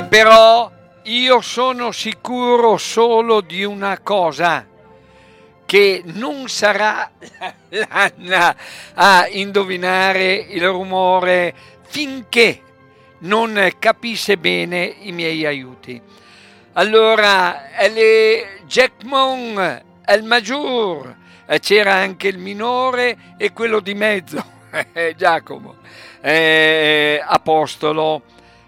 Però io sono sicuro solo di una cosa, che non sarà l'Anna a indovinare il rumore finché non capisce bene i miei aiuti. Allora, Jack Mon, il maggior, c'era anche il minore e quello di mezzo, Giacomo, Apostolo,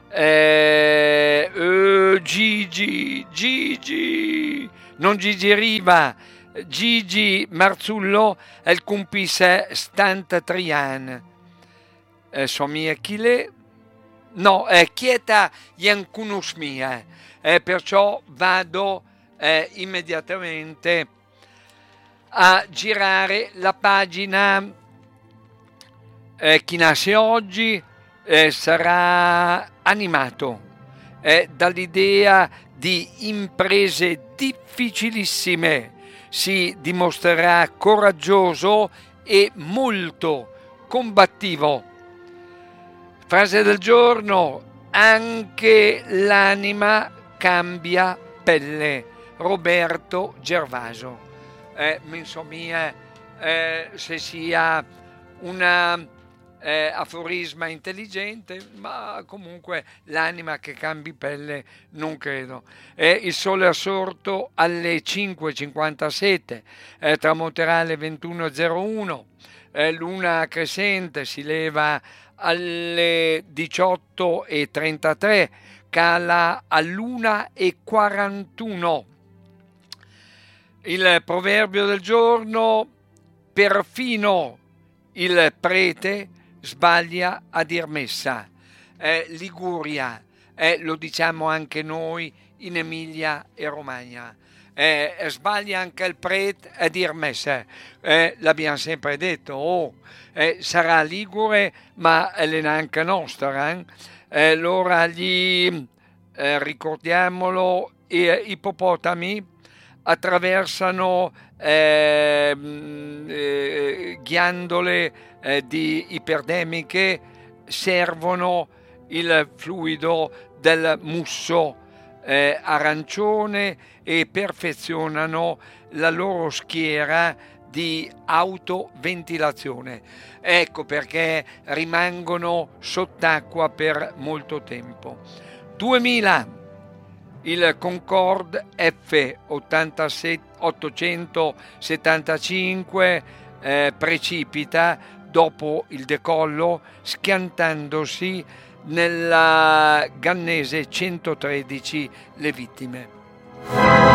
Gigi, non Gigi Riva, Gigi Marzullo, il compisse stant trian. Somia Chile, no, Chieta Iankunus mia, perciò vado immediatamente a girare la pagina. Chi nasce oggi sarà animato dall'idea di imprese difficilissime, si dimostrerà coraggioso e molto combattivo. Frase del giorno: anche l'anima cambia pelle. Roberto Gervaso. Insomma, se sia una aforisma intelligente, ma comunque l'anima che cambi pelle non credo. Il sole è sorto alle 5:57, tramonterà alle 21:01, luna crescente si leva alle 18:33, cala all'1:41. Il proverbio del giorno: perfino il prete sbaglia a dir messa. Liguria, lo diciamo anche noi in Emilia e Romagna. Sbaglia anche il prete a dir messa. L'abbiamo sempre detto, sarà ligure, ma è anche nostra. Allora gli ricordiamolo, ippopotami attraversano ghiandole di iperdemiche, servono il fluido del musso arancione e perfezionano la loro schiera di autoventilazione. Ecco perché rimangono sott'acqua per molto tempo. 2000. Il Concorde F-875 precipita dopo il decollo, schiantandosi nella Gannese 113 le vittime.